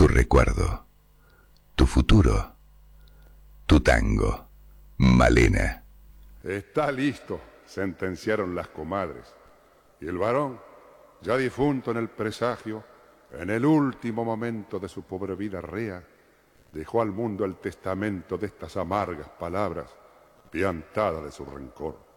tu recuerdo, tu futuro, tu tango, Malena. Está listo, sentenciaron las comadres. Y el varón, ya difunto en el presagio, en el último momento de su pobre vida rea, dejó al mundo el testamento de estas amargas palabras, piantada de su rencor.